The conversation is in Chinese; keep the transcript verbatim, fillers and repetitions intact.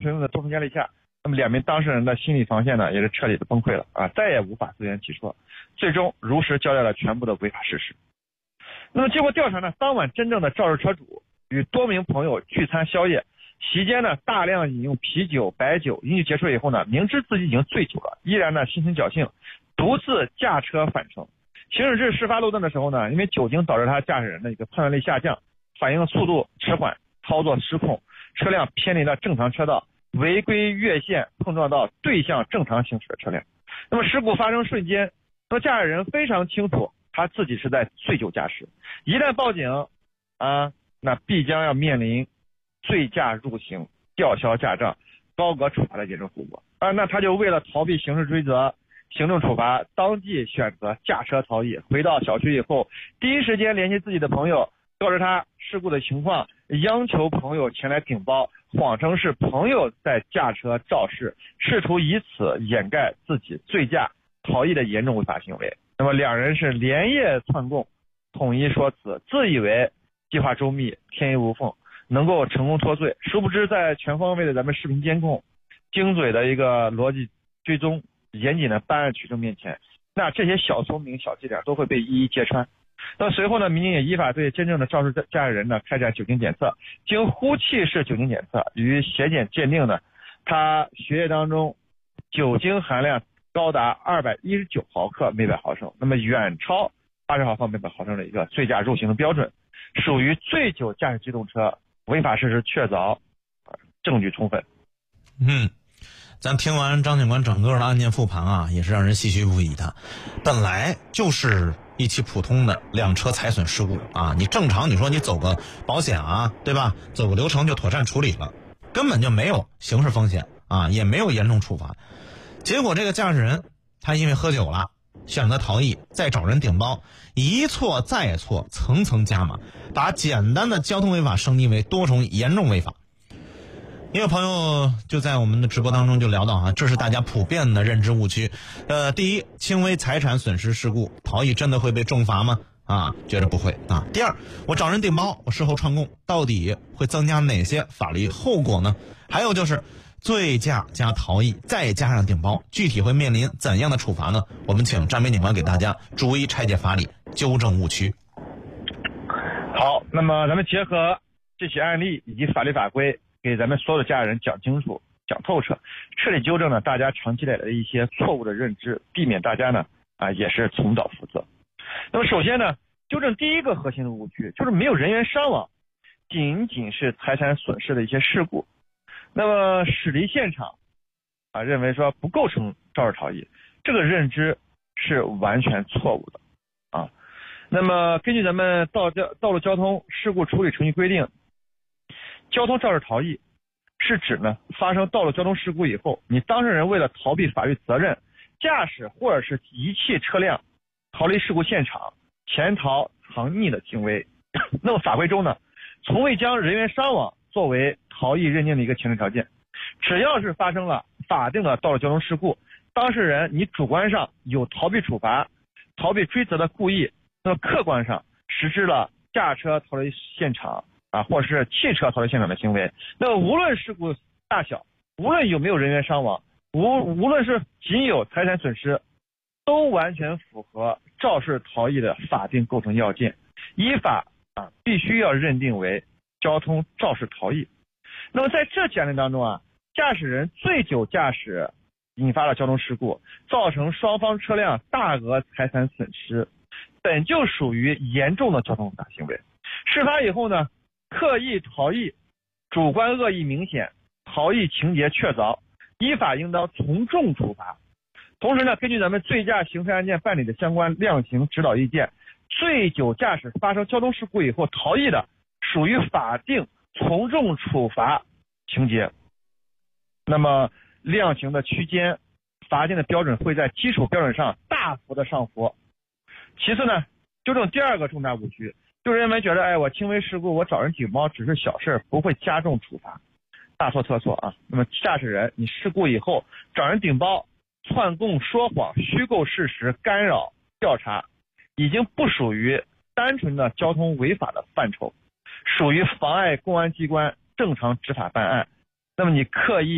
锤子的多重压力下，那么两名当事人的心理防线呢也是彻底的崩溃了啊，再也无法自圆其说，最终如实交代了全部的违法事实。那么经过调查呢，当晚真正的肇事车主与多名朋友聚餐宵夜，席间呢大量饮用啤酒、白酒，饮酒结束以后呢，明知自己已经醉酒了，依然呢心存侥幸，独自驾车返程。行驶至事发路段的时候呢，因为酒精导致他驾驶人的一个判断力下降，反应速度迟缓，操作失控，车辆偏离了正常车道，违规越线碰撞到对向正常行驶的车辆。那么事故发生瞬间，那么驾驶人非常清楚他自己是在醉酒驾驶，一旦报警啊，那必将要面临醉驾入刑、吊销驾照、高额处罚的严重后果啊。那他就为了逃避刑事追责、行政处罚，当即选择驾车逃逸。回到小区以后，第一时间联系自己的朋友，告知他事故的情况，央求朋友前来顶包，谎称是朋友在驾车肇事，试图以此掩盖自己醉驾逃逸的严重违法行为。那么两人是连夜串供，统一说辞，自以为计划周密、天衣无缝，能够成功脱罪，殊不知在全方位的咱们视频监控、精准的一个逻辑追踪、严谨的办案取证面前，那这些小聪明、小伎俩都会被一一揭穿。那随后呢，民警也依法对真正的肇事驾驶人呢开展酒精检测，经呼气式酒精检测与血检鉴定呢，他血液当中酒精含量高达二百一十九毫克每百毫升，那么远超八十毫克每百毫升的一个醉驾入刑的标准，属于醉酒驾驶机动车，违法事实确凿，证据充分。 嗯。咱听完张警官整个的案件复盘啊，也是让人唏嘘不已的。本来就是一起普通的两车财损事故啊，你正常你说你走个保险啊，对吧？走个流程就妥善处理了，根本就没有刑事风险啊，也没有严重处罚。结果这个驾驶人他因为喝酒了，选择逃逸，再找人顶包，一错再错，层层加码，把简单的交通违法升级为多重严重违法。一位朋友就在我们的直播当中就聊到啊，这是大家普遍的认知误区。呃，第一，轻微财产损失事故逃逸真的会被重罚吗？啊，觉得不会啊。第二，我找人顶包，我事后串供，到底会增加哪些法律后果呢？还有就是醉驾加逃逸再加上顶包，具体会面临怎样的处罚呢？我们请张斌警官给大家逐一拆解法理，纠正误区。 好，那么咱们结合这起案例以及法律法规，给咱们所有的驾驶人讲清楚、讲透彻，彻底纠正了大家长期以来的一些错误的认知，避免大家呢啊也是重蹈覆辙。那么首先呢，纠正第一个核心的误区，就是没有人员伤亡，仅仅是财产损失的一些事故。那么驶离现场啊，认为说不构成肇事逃逸，这个认知是完全错误的啊。那么根据咱们道交道路交通事故处理程序规定，交通肇事逃逸是指呢发生道路交通事故以后，你当事人为了逃避法律责任，驾驶或者是遗弃车辆逃离事故现场，潜逃藏匿的行为。那么法规中呢，从未将人员伤亡作为逃逸认定的一个前置条件。只要是发生了法定的道路交通事故，当事人你主观上有逃避处罚、逃避追责的故意，那么客观上实施了驾车逃离现场啊，或者是汽车逃离现场的行为，那么无论事故大小，无论有没有人员伤亡，无无论是仅有财产损失，都完全符合肇事逃逸的法定构成要件，依法啊必须要认定为交通肇事逃逸。那么在这起案例当中啊，驾驶人醉酒驾驶引发了交通事故，造成双方车辆大额财产损失，本就属于严重的交通违法行为。事发以后呢，刻意逃逸，主观恶意明显，逃逸情节确凿，依法应当从重处罚。同时呢，根据咱们醉驾刑事案件办理的相关量刑指导意见，醉酒驾驶发生交通事故以后逃逸的，属于法定从重处罚情节。那么量刑的区间、罚金的标准会在基础标准上大幅的上浮。其次呢，纠正第二个重大误区，就认为觉得哎，我轻微事故我找人顶包只是小事，不会加重处罚。大错特错啊！那么驾驶人你事故以后找人顶包、串供、说谎、虚构事实、干扰调查，已经不属于单纯的交通违法的范畴，属于妨碍公安机关正常执法办案。那么你刻意